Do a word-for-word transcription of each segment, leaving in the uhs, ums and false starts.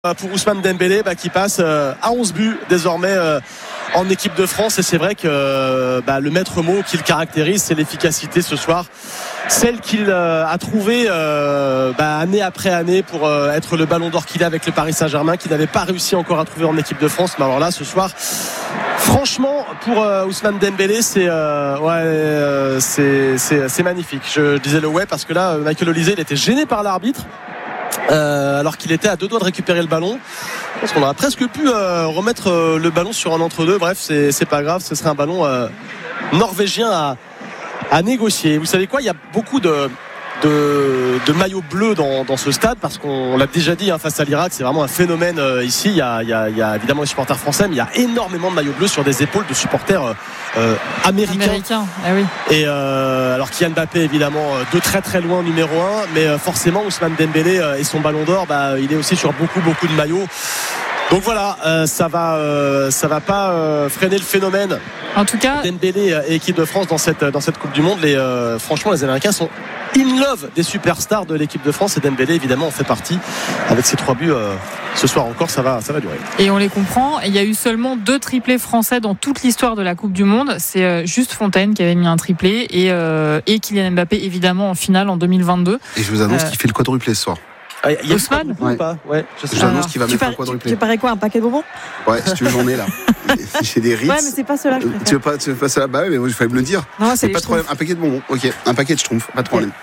pour Ousmane Dembélé bah, qui passe euh, à onze buts désormais euh, en équipe de France. Et c'est vrai que euh, bah, le maître mot qui le caractérise, c'est l'efficacité ce soir, celle qu'il euh, a trouvée euh, bah, année après année pour euh, être le ballon d'or qu'il a avec le Paris Saint-Germain, qu'il n'avait pas réussi encore à trouver en équipe de France. Mais alors là ce soir, franchement, pour euh, Ousmane Dembélé, c'est, euh, ouais, euh, c'est, c'est, c'est magnifique. Je, je disais le ouais parce que là, Michael Olise, il était gêné par l'arbitre. Euh, alors qu'il était à deux doigts de récupérer le ballon. Parce qu'on aurait presque pu euh, remettre euh, le ballon sur un entre-deux. Bref, c'est, c'est pas grave, ce serait un ballon euh, norvégien à, à négocier. Vous savez quoi, il y a beaucoup de, de, de maillots bleus dans, dans ce stade, parce qu'on l'a déjà dit hein, face à l'Irak, c'est vraiment un phénomène euh, ici. Il y, a, il, y a, il y a évidemment les supporters français, mais il y a énormément de maillots bleus sur des épaules de supporters euh, euh, américains. Américain. Ah oui. Et euh, alors Kylian Mbappé évidemment de très très loin numéro un, mais euh, forcément Ousmane Dembélé euh, et son ballon d'or, bah, il est aussi sur beaucoup beaucoup de maillots. Donc voilà, euh, ça va, euh, ça va pas euh, freiner le phénomène. En tout cas, Dembélé et équipe de France dans cette dans cette Coupe du Monde. Les, euh, franchement, les Américains sont in love des superstars de l'équipe de France, et Dembélé évidemment en fait partie. Avec ses trois buts euh, ce soir encore, ça va, ça va durer. Et on les comprend. Il y a eu seulement deux triplés français dans toute l'histoire de la Coupe du Monde. C'est euh, Juste Fontaine qui avait mis un triplé et euh, et Kylian Mbappé évidemment en finale en deux mille vingt-deux. Et je vous annonce euh, qu'il fait le quadruplé ce soir. Ah, il y a Ousmane ou pas ouais, je sais. Je annonce qu'il va tu mettre par... un quadruplé. Tu, tu parais quoi, un paquet de bonbons? Ouais, si tu veux, j'en ai là. J'ai des Ritz. Ouais, mais c'est pas cela que je préfère. Tu veux pas, tu veux pas cela? Bah ouais, mais il fallait me le dire. Non, c'est pas de problème. Un paquet de bonbons. Ok, un paquet de schtroumpfs, pas de problème.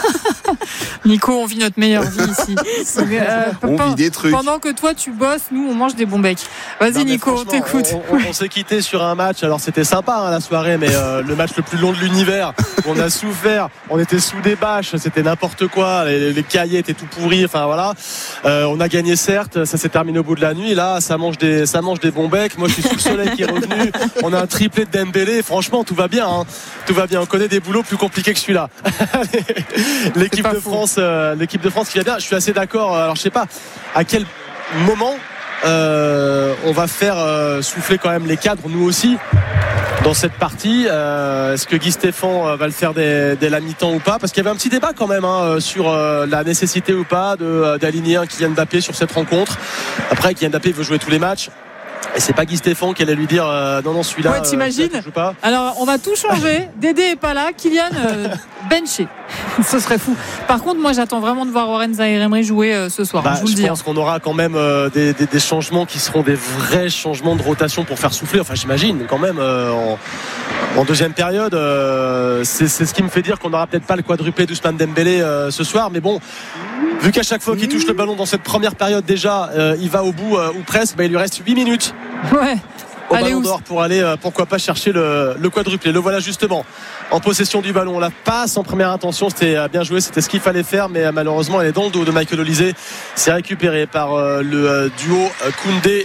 Nico, on vit notre meilleure vie ici. Euh, on pendant, vit des trucs. Pendant que toi tu bosses, nous on mange des bons becs. Vas-y non, Nico, on t'écoute. On, on, on s'est quitté sur un match. Alors c'était sympa hein, la soirée, mais euh, le match le plus long de l'univers. On a souffert. On était sous des bâches. C'était n'importe quoi. Les, les cahiers étaient tout pourris. Enfin voilà. Euh, on a gagné certes. Ça s'est terminé au bout de la nuit. Là, ça mange des, ça mange des bons becs. Moi, je suis sous le soleil qui est revenu. On a un triplé de Dembélé. Franchement, tout va bien. Hein. Tout va bien. On connaît des boulots plus compliqués que celui-là. L'équipe de France, euh, l'équipe de France qui va bien. Je suis assez d'accord. Alors, je sais pas à quel moment euh, on va faire euh, souffler quand même les cadres, nous aussi, dans cette partie. Euh, est-ce que Guy Stéphane va le faire dès, dès la mi-temps ou pas? Parce qu'il y avait un petit débat quand même hein, sur euh, la nécessité ou pas de, d'aligner un Kylian Mbappé sur cette rencontre. Après, Kylian Mbappé veut jouer tous les matchs. Et c'est pas Guy Stéphane qui allait lui dire euh, non non celui-là. Ouais, t'imagines euh, pas. Alors on va tout changer. Dédé est pas là, Kylian euh, benché. Ce serait fou. Par contre, moi j'attends vraiment de voir Warren Zaïre-Emery jouer euh, ce soir. Bah, je vous je le dis. pense hein. qu'on aura quand même euh, des, des, des changements qui seront des vrais changements de rotation pour faire souffler. Enfin j'imagine quand même euh, en, en deuxième période. Euh, c'est, c'est ce qui me fait dire qu'on n'aura peut-être pas le quadruplé d'Ousmane Dembélé euh, ce soir. Mais bon, vu qu'à chaque fois qu'il touche le ballon dans cette première période déjà, euh, il va au bout euh, ou presque. Bah, il lui reste huit minutes. Ouais. Au Allez, ballon d'or pour aller euh, pourquoi pas chercher le, le quadruplé. Le voilà justement en possession du ballon. La passe en première intention, c'était euh, bien joué, c'était ce qu'il fallait faire, mais euh, malheureusement elle est dans le dos de Michael Olise. C'est récupéré par euh, le euh, duo euh, Koundé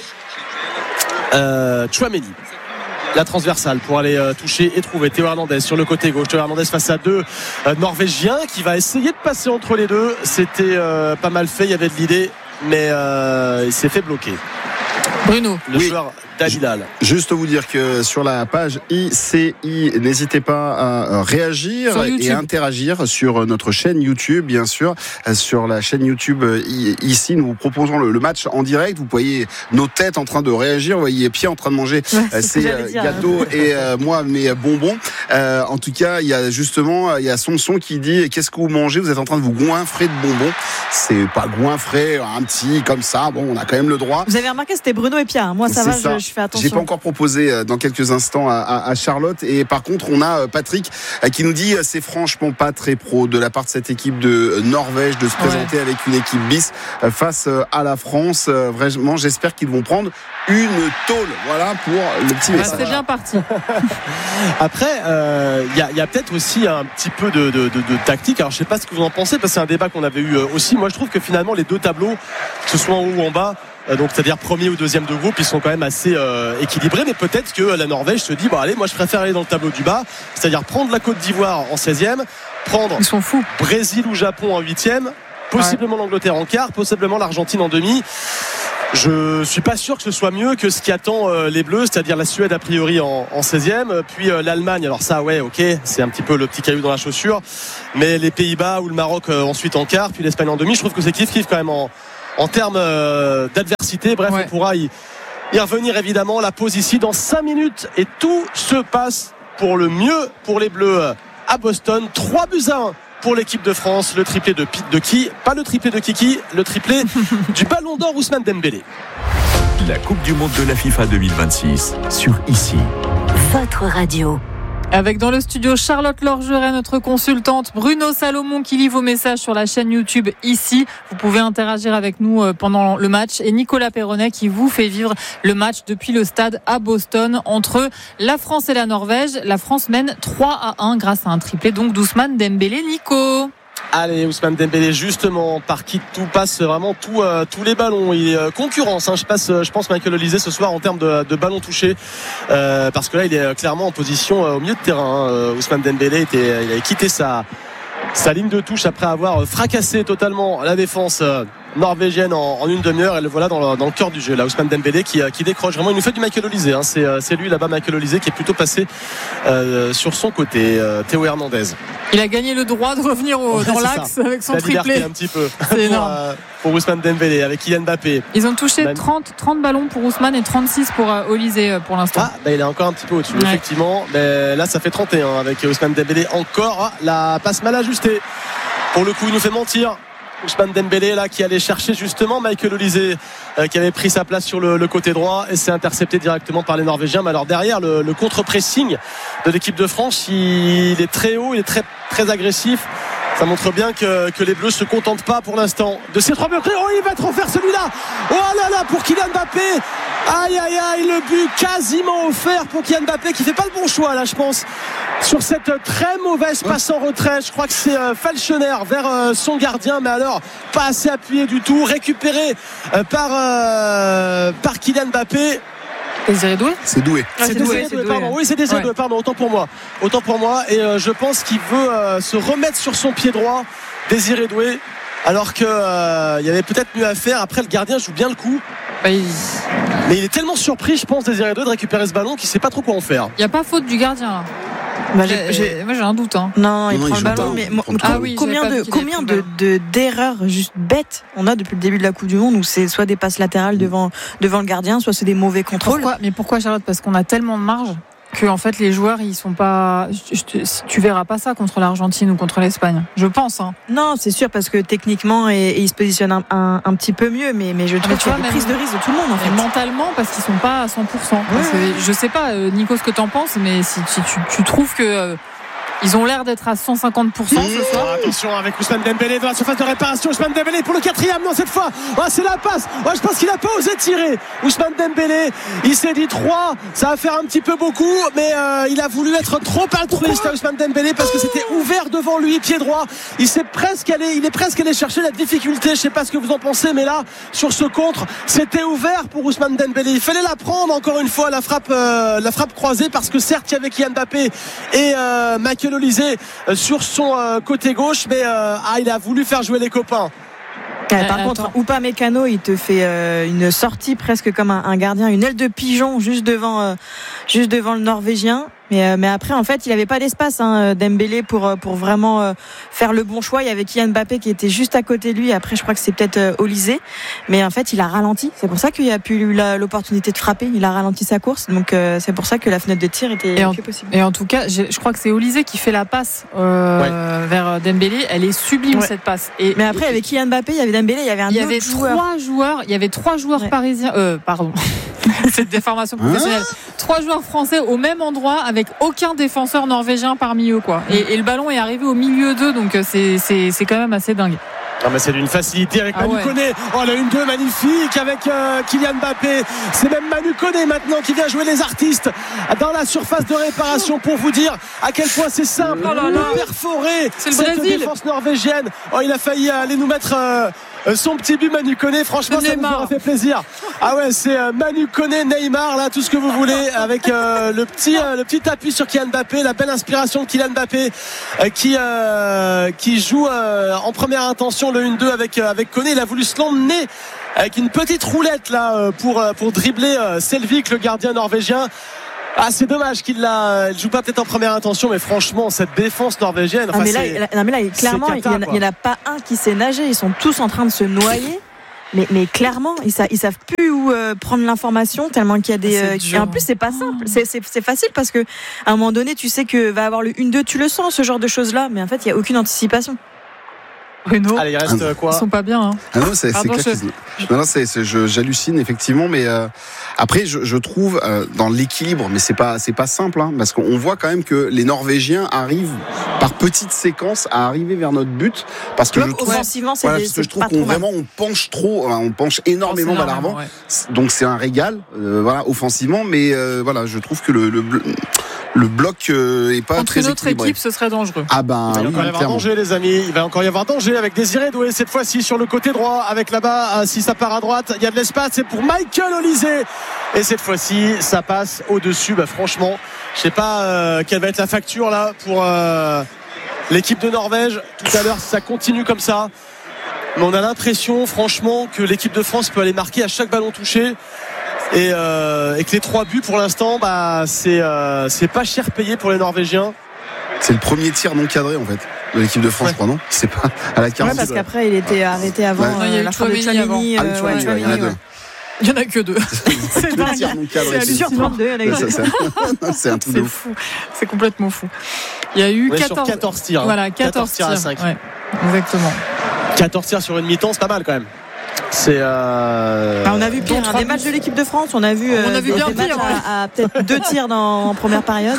euh, Tchouaméni. La transversale pour aller euh, toucher et trouver Théo Hernandez sur le côté gauche. Théo Hernandez face à deux euh, Norvégiens qui va essayer de passer entre les deux. C'était euh, pas mal fait, il y avait de l'idée, mais euh, il s'est fait bloquer. Bruno, le oui. joueur d'Al-Hilal. Juste vous dire que sur la page I C I, n'hésitez pas à réagir et à interagir sur notre chaîne YouTube, bien sûr. Sur la chaîne YouTube ici, nous vous proposons le, le match en direct. Vous voyez nos têtes en train de réagir. Vous voyez Pierre en train de manger ouais, ses gâteaux hein. et euh, moi mes bonbons. Euh, en tout cas, il y a justement il y a Sonson qui dit qu'est-ce que vous mangez? Vous êtes en train de vous goinfrer de bonbons. C'est pas goinfrer un petit comme ça. Bon, on a quand même le droit. Vous avez remarqué, c'était Bruno et Pierre. Moi, ça C'est va, ça. Je, je fais attention. J'ai pas encore proposé dans quelques instants à, à, à Charlotte. Et par contre, on a Patrick qui nous dit c'est franchement pas très pro de la part de cette équipe de Norvège de se présenter ouais. avec une équipe bis face à la France. Vraiment, j'espère qu'ils vont prendre une tôle. Voilà pour le petit message. Ah, c'est bien parti. Après, il euh, y, y a peut-être aussi un petit peu de, de, de, de tactique. Alors, je sais pas ce que vous en pensez, parce que c'est un débat qu'on avait eu aussi. Moi, je trouve que finalement, les deux tableaux, que ce soit en haut ou en bas, donc c'est-à-dire premier ou deuxième de groupe, ils sont quand même assez euh, équilibrés, mais peut-être que la Norvège se dit bon allez, moi je préfère aller dans le tableau du bas, c'est-à-dire prendre la Côte d'Ivoire en seizième, prendre ils sont fous. Brésil ou Japon en huitième, possiblement ouais. l'Angleterre en quart, possiblement l'Argentine en demi. Je suis pas sûr que ce soit mieux que ce qui attend euh, les Bleus, c'est-à-dire la Suède a priori en, en seizième, puis euh, l'Allemagne. Alors ça, ouais, ok, c'est un petit peu le petit caillou dans la chaussure, mais les Pays-Bas ou le Maroc euh, ensuite en quart, puis l'Espagne en demi. Je trouve que c'est kiff-kiff quand même en en termes euh, d'adversité. Bref, ouais. on pourra y, y revenir évidemment. La pause ici dans cinq minutes et tout se passe pour le mieux pour les Bleus à Boston. trois buts à un pour l'équipe de France. Le triplé de, de qui? Pas le triplé de Kiki, le triplé du Ballon d'Or Ousmane Dembélé. La Coupe du Monde de la FIFA deux mille vingt-six sur Ici. Votre radio. Avec dans le studio Charlotte Lorgeret, notre consultante, Bruno Salomon qui lit vos messages sur la chaîne YouTube Ici. Vous pouvez interagir avec nous pendant le match. Et Nicolas Perronnet qui vous fait vivre le match depuis le stade à Boston entre la France et la Norvège. La France mène trois à un grâce à un triplé donc d'Ousmane Dembélé. Nico. Allez, Ousmane Dembélé, justement, par qui tout passe vraiment tout, euh, tous les ballons. Il est euh, concurrence, hein, je, passe, je pense Michael Olysée ce soir en termes de, de ballons touchés, euh, parce que là il est clairement en position euh, au milieu de terrain. Hein. Ousmane Dembélé était, il avait quitté sa, sa ligne de touche après avoir fracassé totalement la défense euh, norvégienne en, en une demi-heure. Et le voilà dans le, dans le cœur du jeu là, Ousmane Dembélé qui, qui décroche vraiment. Il nous fait du Michael Olysée, hein. c'est, c'est lui là-bas, Michael Olysée, qui est plutôt passé euh, sur son côté. euh, Théo Hernandez, il a gagné le droit de revenir au, ouais, dans l'axe ça. Avec son la triplé un petit peu c'est pour, énorme. Euh, pour Ousmane Dembélé avec Kylian Mbappé. Ils ont touché trente, trente ballons pour Ousmane et trente-six pour euh, Olysée pour l'instant. Ah, bah il est encore un petit peu au-dessus, ouais. Effectivement. Mais là, ça fait trente et un avec Ousmane Dembélé encore. Ah, la passe mal ajustée. Pour le coup, il nous fait mentir. Ousmane Dembélé là qui allait chercher justement Michael Olysée euh, qui avait pris sa place sur le, le côté droit et s'est intercepté directement par les Norvégiens. Mais alors derrière le, le contre-pressing de l'équipe de France, il est très haut, il est très, très agressif. Ça montre bien que, que les Bleus se contentent pas pour l'instant de ces trois buts. Oh, il va être offert celui-là. Oh là là, pour Kylian Mbappé. Aïe aïe aïe, le but quasiment offert pour Kylian Mbappé qui fait pas le bon choix là, je pense, sur cette très mauvaise passe en retrait. Je crois que c'est euh, Falchener vers euh, son gardien, mais alors pas assez appuyé du tout, récupéré euh, par euh, par Kylian Mbappé. Désiré Doué C'est Doué. Ah, c'est, c'est Doué, Désiré c'est Doué, Doué, pardon. Oui, c'est Désiré Doué, pardon, autant pour moi. Autant pour moi. Et euh, je pense qu'il veut euh, se remettre sur son pied droit, Désiré Doué, alors qu'il euh, y avait peut-être mieux à faire. Après, le gardien joue bien le coup. Bah, il... Mais il est tellement surpris, je pense, Désiré Doué, de récupérer ce ballon qu'il ne sait pas trop quoi en faire. Il n'y a pas faute du gardien là. Bah, j'ai, j'ai... Moi j'ai un doute hein. Non, il non, prend il le ballon pas, mais ah oui, combien de combien de, de d'erreurs juste bêtes on a depuis le début de la Coupe du Monde où c'est soit des passes latérales devant devant le gardien, soit c'est des mauvais contrôles. Pourquoi mais pourquoi Charlotte? Parce qu'on a tellement de marge que en fait les joueurs ils sont pas, je te, tu verras pas ça contre l'Argentine ou contre l'Espagne, je pense hein. Non, c'est sûr parce que techniquement et, et ils se positionnent un, un, un petit peu mieux, mais mais je trouve qu'il y a des prises de risque de tout le monde en fait. Mentalement parce qu'ils sont pas à cent pour cent. Ouais. Que, je sais pas Nico ce que t'en penses, mais si, si tu, tu trouves que euh, ils ont l'air d'être à cent cinquante pour cent ce soir. Attention avec Ousmane Dembélé dans la surface de réparation. Ousmane Dembélé pour le quatrième, non cette fois. Oh, c'est la passe. Oh, je pense qu'il n'a pas osé tirer. Ousmane Dembélé, il s'est dit trois. Ça va faire un petit peu beaucoup, mais euh, il a voulu être trop altruiste à Ousmane Dembélé parce que c'était ouvert devant lui, pied droit. Il s'est presque allé, il est presque allé chercher la difficulté. Je sais pas ce que vous en pensez, mais là, sur ce contre, c'était ouvert pour Ousmane Dembélé. Il fallait la prendre encore une fois la frappe, euh, la frappe croisée parce que certes il y avait Kylian Mbappé et euh, Michael Olysée sur son euh, côté gauche, mais euh, ah, il a voulu faire jouer les copains. Ouais, par euh, contre, Upamecano, il te fait euh, une sortie presque comme un, un gardien, une aile de pigeon juste devant, euh, juste devant le Norvégien. Mais, euh, mais après, en fait, il n'avait pas d'espace, hein, Dembélé, pour, pour vraiment euh, faire le bon choix. Il y avait Kylian Mbappé qui était juste à côté de lui. Après, je crois que c'est peut-être euh, Olysée. Mais en fait, il a ralenti. C'est pour ça qu'il a pu eu la, l'opportunité de frapper. Il a ralenti sa course. Donc, euh, c'est pour ça que la fenêtre de tir était en, plus possible. Et en tout cas, je, je crois que c'est Olysée qui fait la passe euh, ouais. vers Dembélé. Elle est sublime, ouais. cette passe. Et, mais après, il y avait Kylian Mbappé, il y avait Dembélé, il y avait un il y autre avait joueur. trois joueurs. Il y avait trois joueurs ouais. parisiens. Euh, pardon. Cette déformation professionnelle. Hein trois joueurs français au même endroit avec aucun défenseur norvégien parmi eux, quoi. Et, et le ballon est arrivé au milieu d'eux, donc c'est, c'est, c'est quand même assez dingue. Ah mais c'est d'une facilité avec Manu ah ouais. Koné. Oh la une deux magnifique avec euh, Kylian Mbappé. C'est même Manu Koné maintenant qui vient jouer les artistes dans la surface de réparation pour vous dire à quel point c'est simple oh là là. de perforer c'est le cette Brésil. défense norvégienne. Oh il a failli aller nous mettre euh, son petit but Manu Koné. Franchement ça nous aura fait plaisir. Ah ouais c'est euh, Manu Koné, Neymar là tout ce que vous voulez avec euh, le petit euh, le petit appui sur Kylian Mbappé, la belle inspiration de Kylian Mbappé euh, qui euh, qui joue euh, en première intention le un deux avec, avec Koné. Il a voulu se l'emmener avec une petite roulette là pour, pour dribbler Selvik, le gardien norvégien. Ah c'est dommage qu'il ne joue pas peut-être en première intention, mais franchement cette défense norvégienne enfin, non, mais là, non mais là clairement cata, il n'y en, en a pas un qui sait nager. Ils sont tous en train de se noyer. Mais, mais clairement, ils savent, ils savent plus où euh, prendre l'information tellement qu'il y a des. Euh, et en plus, c'est pas simple. C'est, c'est, c'est facile parce que à un moment donné, tu sais que va avoir le un deux, tu le sens, ce genre de choses-là. Mais en fait, il y a aucune anticipation. Bruno, allez, il reste ah, quoi? Ils sont pas bien. Hein. Ah non, c'est, Pardon, c'est clair. je... Non, non, c'est, c'est, je, j'hallucine effectivement, mais euh, après, je, je trouve euh, dans l'équilibre, mais c'est pas, c'est pas simple, hein, parce qu'on voit quand même que les Norvégiens arrivent par petites séquences à arriver vers notre but, parce que tu je vois, trouve, offensivement, c'est, voilà, des, parce que c'est je trouve pas qu'on trop mal. vraiment on penche trop, on penche énormément Oh, vers l'avant, ouais. donc c'est un régal, euh, voilà, offensivement, mais euh, voilà, je trouve que le, le le bloc euh, est pas Contre très une autre équilibré. équipe, ce serait dangereux. Ah ben, Il va oui, encore y avoir clairement. danger, les amis. Il va encore y avoir danger avec Désiré Doué cette fois-ci sur le côté droit. Avec là-bas, si ça part à droite, il y a de l'espace. C'est pour Michael Olysée. Et cette fois-ci, ça passe au-dessus. Bah, franchement, je sais pas euh, quelle va être la facture là pour euh, l'équipe de Norvège. Tout à l'heure, ça continue comme ça. Mais on a l'impression, franchement, que l'équipe de France peut aller marquer à chaque ballon touché. Et, euh, et que les trois buts pour l'instant, bah, c'est, euh, c'est pas cher payé pour les Norvégiens. C'est le premier tir non cadré en fait de l'équipe de France, Ouais. je crois, non? C'est pas à la Ouais, quarantaine. parce qu'après, il était arrêté avant Ouais. Non, il y a euh, eu la fin de Tchouaméni Tchouaméni. Ah oui, euh, tu vois, ouais, il y en a Tchouaméni, deux. ouais. Il y en a que deux. C'est Deux dingue. tirs non cadrés. C'est c'est- Sur trente-deux, il y en a eu Ouais, deux. ça, ça- c'est un truc de C'est ouf. fou. C'est complètement fou. Il y a eu On est sur quatorze, quatorze tirs. hein. voilà, quatorze, tirs à cinq. Ouais, exactement. quatorze tirs sur une mi-temps, c'est pas mal quand même. C'est euh... Bah, on a vu pire, Donc, hein, trois des buts. matchs de l'équipe de France, on a vu, On a euh, vu des, bien des matchs pire, ouais. à, à peut-être deux tirs dans, en première période.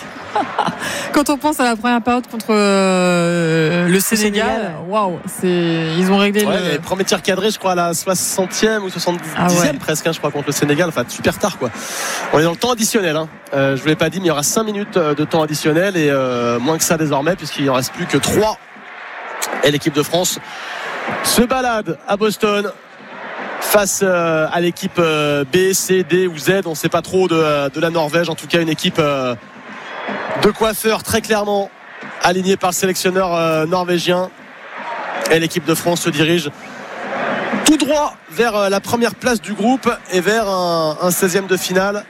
Quand on pense à la première période contre euh, le Sénégal, Sénégal, waouh, c'est ils ont réglé ouais, le. les premiers tirs cadrés, je crois à la soixantième ou soixante-dixième Ah ouais. presque, hein, je crois, contre le Sénégal. Enfin, super tard quoi. On est dans le temps additionnel. Hein. Euh, je vous l'ai pas dit, mais il y aura cinq minutes de temps additionnel et euh, moins que ça désormais, puisqu'il en reste plus que trois. Et l'équipe de France se balade à Boston face euh, à l'équipe euh, B, C, D ou Z, on ne sait pas trop de, de la Norvège, en tout cas une équipe euh, de coiffeurs très clairement alignée par le sélectionneur euh, norvégien. Et l'équipe de France se dirige tout droit vers euh, la première place du groupe et vers un, un seizième de finale.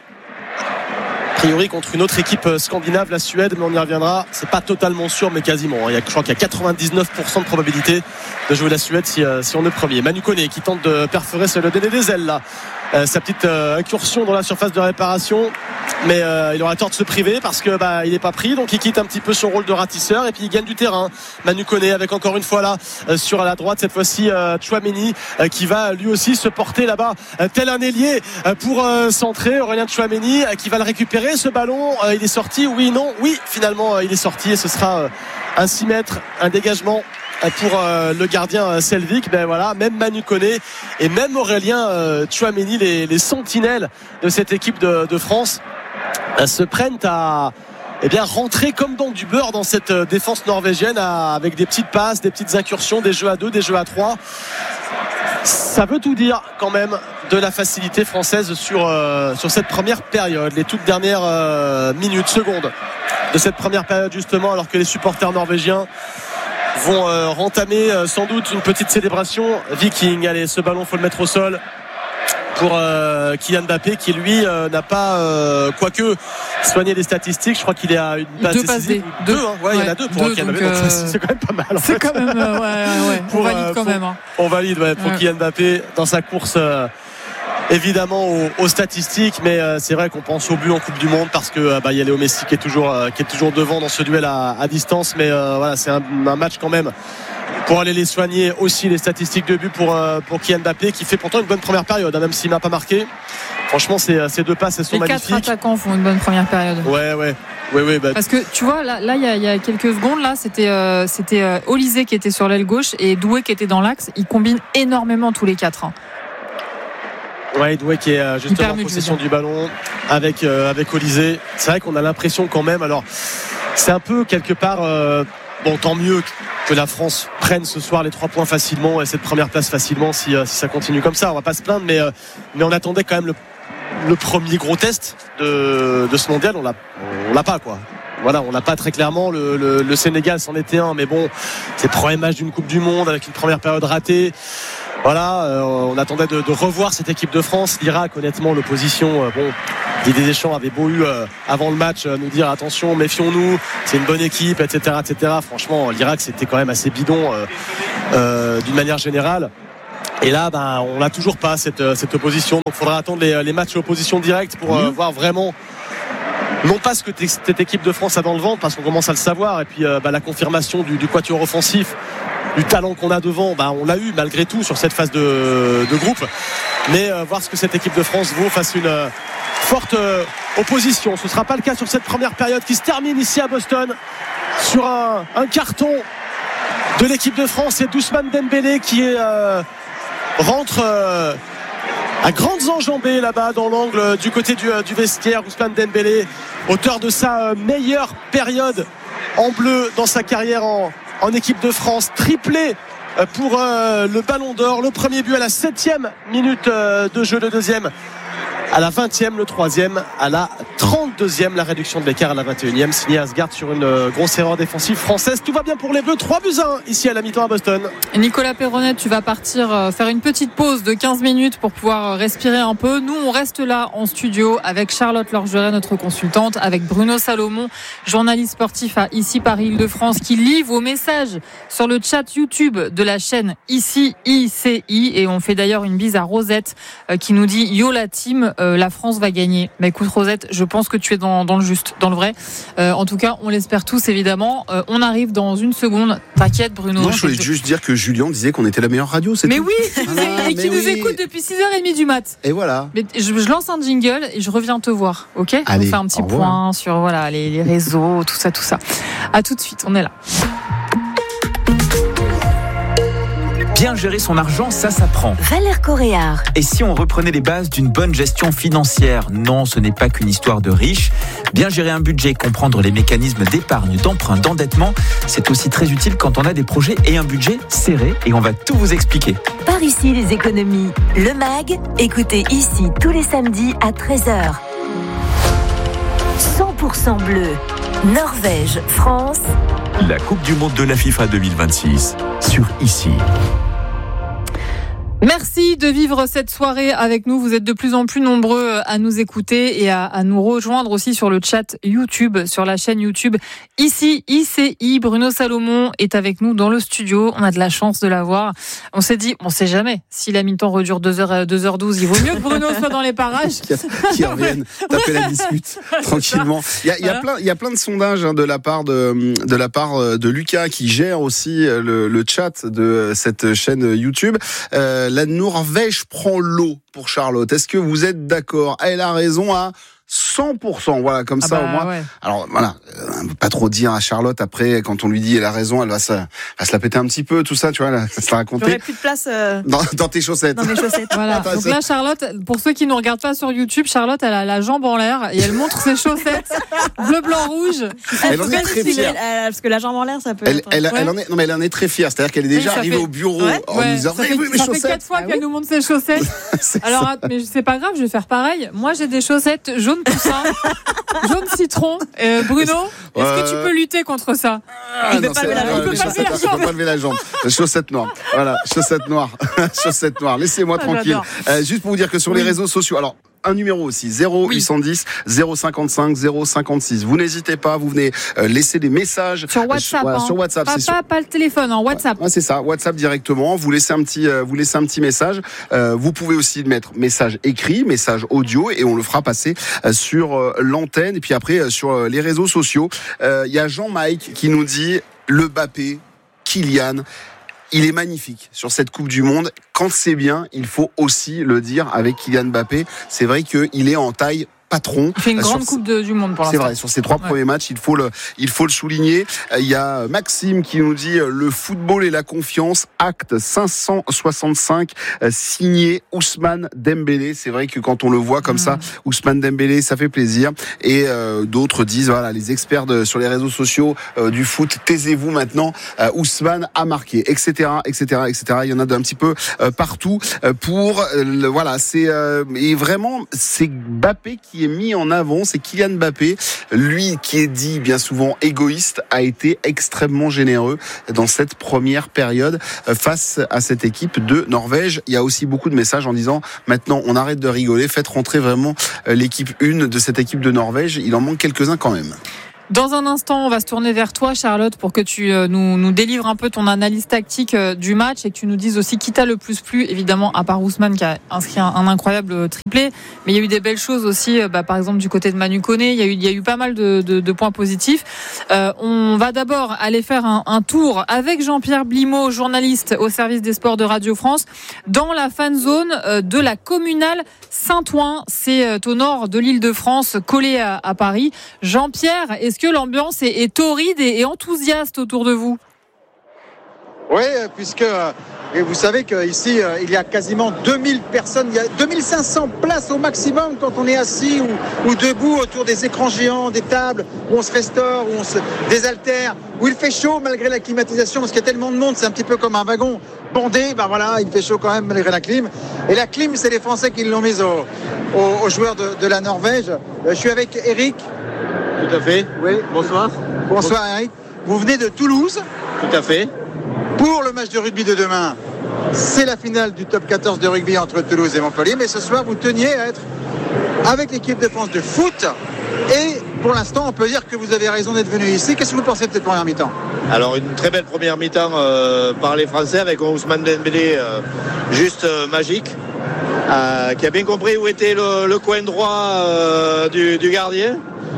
A priori contre une autre équipe scandinave, la Suède, mais on y reviendra. C'est pas totalement sûr, mais quasiment. Il y a, je crois qu'il y a quatre-vingt-dix-neuf pour cent de probabilité de jouer la Suède si, euh, si on est premier. Manu Koné qui tente de perforer, se le donner des ailes là. Euh, sa petite euh, incursion dans la surface de réparation, mais euh, il aura tort de se priver parce que bah, il n'est pas pris, donc il quitte un petit peu son rôle de ratisseur et puis il gagne du terrain. Manu Koné avec encore une fois là euh, sur la droite cette fois-ci euh, Tchouaméni euh, qui va lui aussi se porter là-bas euh, tel un ailier euh, pour euh, centrer. Aurélien Tchouaméni euh, qui va le récupérer ce ballon. Euh, il est sorti, oui, non, oui, finalement euh, il est sorti et ce sera euh, un six mètres, un dégagement pour euh, le gardien euh, Selvik. Ben voilà, même Manu Koné et même Aurélien euh, Tchouaméni, les, les sentinelles de cette équipe de, de France, euh, se prennent à eh bien, rentrer comme dans du beurre dans cette euh, défense norvégienne à, avec des petites passes, des petites incursions, des jeux à deux, des jeux à trois. Ça veut tout dire quand même de la facilité française sur, euh, sur cette première période, les toutes dernières euh, minutes, secondes de cette première période justement, alors que les supporters norvégiens vont euh, rentamer euh, sans doute une petite célébration Viking. Allez, ce ballon faut le mettre au sol pour euh, Kylian Mbappé qui lui euh, n'a pas euh, quoique soigné les statistiques. Je crois qu'il est à une passe Deux passes décisive. D. Deux, hein. ouais, Ouais, il y en a deux pour deux, Kylian donc, Mbappé. Donc, euh, c'est quand même pas mal. En C'est fait. quand même euh, ouais, ouais, ouais. Pour, On valide euh, quand pour- même. Hein. On valide ouais, pour Ouais. Kylian Mbappé dans sa course euh, évidemment aux, aux statistiques, mais euh, c'est vrai qu'on pense au but en Coupe du Monde parce que euh, bah, il y a Léo Messi qui est toujours euh, qui est toujours devant dans ce duel à, à distance, mais euh, voilà, c'est un, un match quand même pour aller les soigner aussi, les statistiques de but pour euh, pour Kylian Mbappé qui fait pourtant une bonne première période, hein, même s'il n'a pas marqué. Franchement, c'est, ces deux passes elles sont Les quatre magnifiques. attaquants font une bonne première période. Ouais, ouais, ouais, ouais. Bah, Parce que tu vois, là, là, il y a, il y a quelques secondes, là, c'était, euh, c'était euh, Olysée qui était sur l'aile gauche et Doué qui était dans l'axe. Ils combinent énormément tous les quatre. Hein. Ouais, Doué qui est euh, justement en Hyper possession mutuel. du ballon avec euh, avec Olysée. C'est vrai qu'on a l'impression quand même. Alors, c'est un peu quelque part. Euh, bon, tant mieux que la France prenne ce soir les trois points facilement et cette première place facilement si, euh, si ça continue comme ça. On va pas se plaindre, mais euh, mais on attendait quand même le, le premier gros test de de ce mondial. On l'a on l'a pas quoi. Voilà, on n'a pas très clairement. Le, le, le Sénégal c'en était un, mais bon, c'est le premier match d'une Coupe du Monde avec une première période ratée. Voilà, euh, on attendait de, de revoir cette équipe de France. L'Irak, honnêtement, l'opposition, euh, bon, Didier Deschamps avait beau eu euh, avant le match euh, nous dire attention, méfions-nous, c'est une bonne équipe, et cetera, et cetera. Franchement, l'Irak c'était quand même assez bidon euh, euh, d'une manière générale. Et là, ben, on n'a toujours pas cette, cette opposition. Donc, il faudra attendre les, les matchs opposition directe pour euh, voir vraiment, non pas ce que cette équipe de France a dans le ventre, parce qu'on commence à le savoir, et puis euh, ben, la confirmation du, du quatuor offensif, du talent qu'on a devant, ben, on l'a eu malgré tout sur cette phase de, de groupe. Mais euh, voir ce que cette équipe de France vaut face à une euh, forte euh, opposition. Ce ne sera pas le cas sur cette première période qui se termine ici à Boston sur un, un carton de l'équipe de France. C'est Ousmane Dembélé qui est, euh, rentre euh, à grandes enjambées là-bas dans l'angle du côté du, du vestiaire. Ousmane Dembélé, auteur de sa euh, meilleure période en bleu dans sa carrière en, en équipe de France, triplé pour euh, le Ballon d'Or. Le premier but à la septième minute euh, de jeu, le deuxième à la vingtième, le troisième à la trente-deuxième, la réduction de l'écart à la vingt et unième, signé Asgard sur une euh, grosse erreur défensive française. Tout va bien pour les Bleus, trois buts à un ici à la mi-temps à Boston. Nicolas Perronnet, tu vas partir euh, faire une petite pause de quinze minutes pour pouvoir respirer un peu. Nous, on reste là en studio avec Charlotte Lorgeret, notre consultante, avec Bruno Salomon, journaliste sportif à Ici Paris-Île-de-France, qui lit vos messages sur le chat YouTube de la chaîne Ici I C I. Et on fait d'ailleurs une bise à Rosette euh, qui nous dit « Yo la team, euh, la France va gagner ». Bah écoute Rosette, je pense que tu es dans, dans le juste, dans le vrai. Euh, en tout cas, on l'espère tous évidemment. Euh, on arrive dans une seconde. T'inquiète Bruno. Moi, je voulais juste dire que Julien disait qu'on était la meilleure radio. C'est mais tout. oui, ah, et qui nous oui. écoute depuis six heures trente du mat. Et voilà. Mais je, je lance un jingle et je reviens te voir, ok? Allez, on fait un petit point sur voilà les, les réseaux, tout ça, tout ça. À tout de suite, on est là. Bien gérer son argent, ça s'apprend. Valère Coréard. Et si on reprenait les bases d'une bonne gestion financière? Non, ce n'est pas qu'une histoire de riches. Bien gérer un budget, comprendre les mécanismes d'épargne, d'emprunt, d'endettement, c'est aussi très utile quand on a des projets et un budget serré. Et on va tout vous expliquer. Par ici, les économies. Le MAG, écoutez ici tous les samedis à treize heures. cent pour cent bleu. Norvège, France. La Coupe du Monde de la FIFA deux mille vingt-six sur Ici. Merci de vivre cette soirée avec nous. Vous êtes de plus en plus nombreux à nous écouter et à, à nous rejoindre aussi sur le chat YouTube, sur la chaîne YouTube. Ici, I C I, Bruno Salomon est avec nous dans le studio. On a de la chance de l'avoir. On s'est dit, on sait jamais. Si la mi-temps redure deux heures, deux heures douze, il vaut mieux que Bruno soit dans les parages. Qui reviennent taper la discute tranquillement. Il y a, il y a plein, il y a plein de sondages hein, de la part de, de la part de Lucas qui gère aussi le, le chat de cette chaîne YouTube. Euh, La Norvège prend l'eau pour Charlotte. Est-ce que vous êtes d'accord? Elle a raison à cent pour cent. Voilà, comme ah ça bah, au moins. Ouais. Alors voilà, on ne peut pas trop dire à Charlotte après, quand on lui dit elle a raison, elle va se, va se la péter un petit peu, tout ça, tu vois, elle va se la raconter. J'aurais plus de place euh... dans, dans tes chaussettes. Dans mes chaussettes. Voilà. Donc là, Charlotte, pour ceux qui ne regardent pas sur YouTube, Charlotte, elle a la jambe en l'air et elle montre ses chaussettes bleu, blanc, rouge. Elle, elle en est très fière. Elle, parce que la jambe en l'air, ça peut. Elle, être... elle, ouais. elle en est, non mais elle en est très fière. C'est-à-dire qu'elle est déjà oui, arrivée fait... au bureau ouais. en ouais. disant ça fait, oui, mes ça chaussettes. fait quatre fois ah, qu'elle oui. nous montre ses chaussettes. Alors, ça. Mais c'est pas grave, je vais faire pareil. Moi, j'ai des chaussettes jaune poussin. Jaune citron. Euh, Bruno, est-ce euh... que tu peux lutter contre ça? ah, Il ne peut pas lever la jambe. Chaussettes noires. Voilà, chaussettes noires. Chaussettes noires. Laissez-moi ah, tranquille. Euh, juste pour vous dire que sur oui. les réseaux sociaux, alors un numéro aussi, zéro huit cent dix zéro cinquante-cinq zéro cinquante-six. Vous n'hésitez pas, vous venez euh, laisser des messages sur WhatsApp. Euh, hein. Sur WhatsApp, pas, c'est sûr. Pas, pas le téléphone, en WhatsApp. Ouais, c'est ça, WhatsApp directement. Vous laissez un petit, euh, vous laissez un petit message. Euh, vous pouvez aussi mettre message écrit, message audio, et on le fera passer euh, sur euh, l'antenne. Et puis après euh, sur euh, les réseaux sociaux. Il euh, y a Jean-Mike qui nous dit le Mbappé, Kylian. Il est magnifique sur cette Coupe du Monde. Quand c'est bien, il faut aussi le dire avec Kylian Mbappé. C'est vrai qu'il est en taille patron. Il fait une grande sur, Coupe de, du Monde pour l'instant. C'est vrai, sur ces trois ouais. premiers matchs, il faut le, il faut le souligner. Il y a Maxime qui nous dit le football et la confiance, acte cinq cent soixante-cinq, signé Ousmane Dembélé. C'est vrai que quand on le voit comme mmh. ça, Ousmane Dembélé, ça fait plaisir. Et euh, d'autres disent, voilà, les experts de, sur les réseaux sociaux euh, du foot, taisez-vous maintenant, euh, Ousmane a marqué, et cetera, et cetera, et cetera. Il y en a d'un petit peu euh, partout euh, pour, euh, le, voilà, c'est euh, et vraiment c'est Mbappé qui est mis en avant, c'est Kylian Mbappé, lui qui est dit bien souvent égoïste, a été extrêmement généreux dans cette première période face à cette équipe de Norvège. Il y a aussi beaucoup de messages en disant maintenant on arrête de rigoler, faites rentrer vraiment l'équipe une de cette équipe de Norvège, il en manque quelques-uns quand même. Dans un instant, on va se tourner vers toi, Charlotte, pour que tu nous, nous délivres un peu ton analyse tactique du match et que tu nous dises aussi qui t'a le plus plu, évidemment, à part Ousmane qui a inscrit un, un incroyable triplé. Mais il y a eu des belles choses aussi, bah, par exemple, du côté de Manu Koné. Il y a eu, il y a eu pas mal de, de, de points positifs. Euh, on va d'abord aller faire un, un tour avec Jean-Pierre Blimaud, journaliste au service des sports de Radio France, dans la fan zone de la communale Saint-Ouen. C'est au nord de l'Île-de-France, collé à, à Paris. Jean-Pierre, est-ce que l'ambiance est, est torride et, et enthousiaste autour de vous? Oui, puisque et vous savez qu'ici, il y a quasiment deux mille personnes, il y a deux mille cinq cents places au maximum quand on est assis ou, ou debout autour des écrans géants, des tables, où on se restaure, où on se désaltère, où il fait chaud malgré la climatisation, parce qu'il y a tellement de monde, c'est un petit peu comme un wagon bondé, ben voilà, il fait chaud quand même malgré la clim. Et la clim, c'est les Français qui l'ont mise aux, aux, aux joueurs de, de la Norvège. Je suis avec Eric. Tout à fait. Oui. Bonsoir. Bonsoir Eric. Vous venez de Toulouse. Tout à fait. Pour le match de rugby de demain, c'est la finale du top quatorze de rugby entre Toulouse et Montpellier. Mais ce soir, vous teniez à être avec l'équipe de France de foot. Et pour l'instant, on peut dire que vous avez raison d'être venu ici. Qu'est-ce que vous pensez de cette première mi-temps ? Alors, une très belle première mi-temps euh, par les Français avec Ousmane Dembélé euh, juste euh, magique. Euh, qui a bien compris où était le, le coin droit euh, du, du gardien.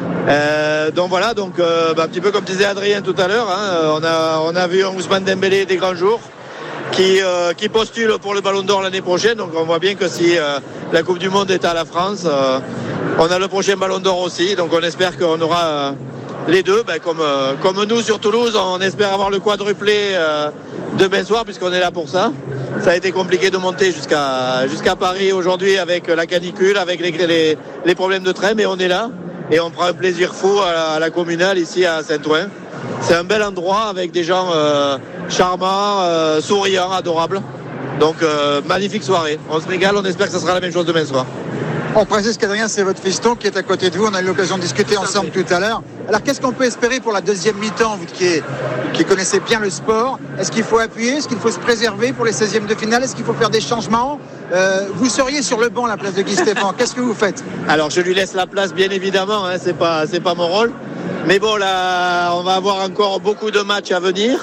Euh, donc voilà, donc euh, bah, un petit peu comme disait Adrien tout à l'heure, hein, on a on a vu un Ousmane Dembélé des grands jours qui euh, qui postule pour le Ballon d'Or l'année prochaine. Donc on voit bien que si euh, la Coupe du Monde est à la France, euh, on a le prochain Ballon d'Or aussi. Donc on espère qu'on aura euh, les deux, bah, comme euh, comme nous sur Toulouse, on espère avoir le quadruplé euh, demain soir puisqu'on est là pour ça. Ça a été compliqué de monter jusqu'à jusqu'à Paris aujourd'hui avec la canicule, avec les les, les problèmes de train, mais on est là. Et on prend un plaisir fou à la, à la communale ici à Saint-Ouen. C'est un bel endroit avec des gens euh, charmants, euh, souriants, adorables. Donc euh, magnifique soirée. On se régale, on espère que ça sera la même chose demain soir. On précise qu'Adrien, c'est votre fiston qui est à côté de vous. On a eu l'occasion de discuter ensemble tout à l'heure. Alors qu'est-ce qu'on peut espérer pour la deuxième mi-temps, vous qui, est, qui connaissez bien le sport? Est-ce qu'il faut appuyer? Est-ce qu'il faut se préserver pour les seizièmes de finale? Est-ce qu'il faut faire des changements? euh, Vous seriez sur le banc à la place de Guy Stéphane. Qu'est-ce que vous faites? Alors je lui laisse la place bien évidemment, hein, c'est pas, c'est pas mon rôle. Mais bon là, on va avoir encore beaucoup de matchs à venir.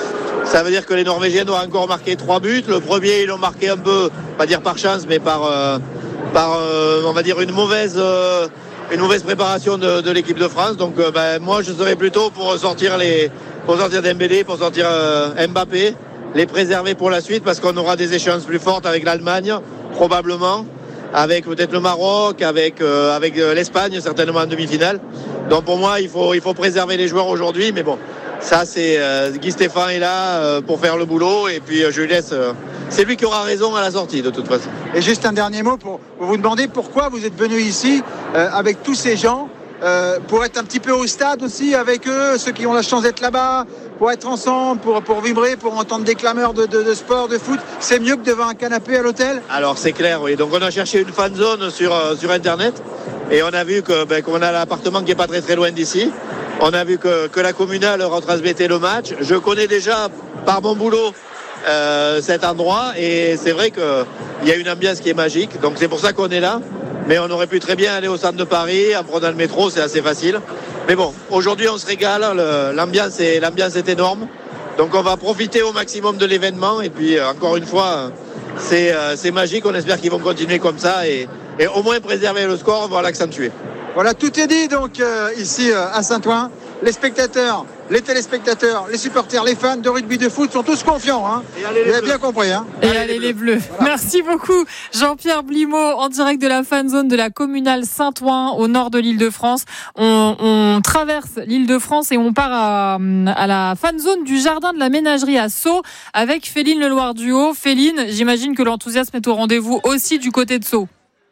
Ça veut dire que les Norvégiens doivent encore marquer trois buts. Le premier, ils l'ont marqué un peu, pas dire par chance, mais par... Euh, par euh, on va dire une mauvaise euh, une mauvaise préparation de, de l'équipe de France. Donc euh, ben, moi je serais plutôt pour sortir les pour sortir Dembélé, pour sortir euh, Mbappé, les préserver pour la suite parce qu'on aura des échéances plus fortes avec l'Allemagne probablement, avec peut-être le Maroc, avec euh, avec euh, l'Espagne certainement en demi-finale. Donc pour moi il faut il faut préserver les joueurs aujourd'hui, mais bon. Ça, c'est euh, Guy Stéphane est là euh, pour faire le boulot et puis euh, je lui laisse. Euh, c'est lui qui aura raison à la sortie de toute façon. Et juste un dernier mot pour, pour vous demander pourquoi vous êtes venu ici euh, avec tous ces gens euh, pour être un petit peu au stade aussi avec eux, ceux qui ont la chance d'être là-bas, pour être ensemble, pour, pour vibrer, pour entendre des clameurs de, de, de sport, de foot. C'est mieux que devant un canapé à l'hôtel? Alors c'est clair, oui. Donc on a cherché une fan zone sur, euh, sur Internet et on a vu que, ben, qu'on a l'appartement qui n'est pas très très loin d'ici. On a vu que, que la communale retransmettait le match. Je connais déjà par mon boulot euh, cet endroit et c'est vrai qu'il y a une ambiance qui est magique. Donc c'est pour ça qu'on est là. Mais on aurait pu très bien aller au centre de Paris, en prenant le métro, c'est assez facile. Mais bon, aujourd'hui on se régale, le, l'ambiance, est, l'ambiance est énorme. Donc on va profiter au maximum de l'événement. Et puis euh, encore une fois, c'est, euh, c'est magique. On espère qu'ils vont continuer comme ça et, et au moins préserver le score, voire l'accentuer. Voilà, tout est dit donc euh, ici euh, à Saint-Ouen. Les spectateurs, les téléspectateurs, les supporters, les fans de rugby de foot sont tous confiants. Hein. Vous avez bien compris. Hein. Et allez, allez les Bleus. Les bleus. Voilà. Merci beaucoup Jean-Pierre Blimaud en direct de la fan zone de la communale Saint-Ouen au nord de l'Île-de-France. On, on traverse l'Île-de-France et on part à, à la fan zone du jardin de la ménagerie à Sceaux avec Féline Leloir-Duhaut. Féline, j'imagine que l'enthousiasme est au rendez-vous aussi du côté de Sceaux.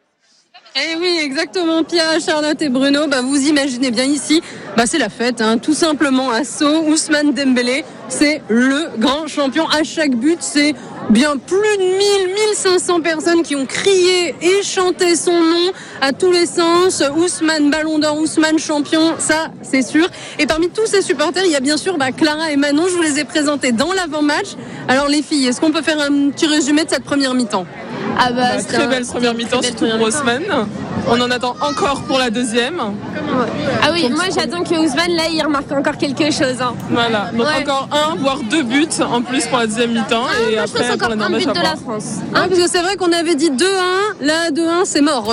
Eh oui, exactement, Pia, Charlotte et Bruno. Bah, vous imaginez bien ici, bah, c'est la fête, hein, tout simplement à Sceaux. Ousmane Dembélé, c'est le grand champion. À chaque but, c'est bien plus de mille, mille cinq cents personnes qui ont crié et chanté son nom à tous les sens. Ousmane Ballon d'Or, Ousmane champion, ça, c'est sûr. Et parmi tous ces supporters, il y a bien sûr bah, Clara et Manon. Je vous les ai présentés dans l'avant-match. Alors les filles, est-ce qu'on peut faire un petit résumé de cette première mi-temps ? Ah bah, bah très belle première mi-temps, surtout pour Ousmane. On en attend encore pour la deuxième. Ah oui, moi j'attends que Ousmane là il remarque encore quelque chose. Hein. Voilà, donc ouais. encore un, voire deux buts en plus pour la deuxième mi-temps. Ah, et moi, après je pense pour encore la un but de la France. Hein, parce que c'est vrai qu'on avait dit deux un, là deux un c'est mort.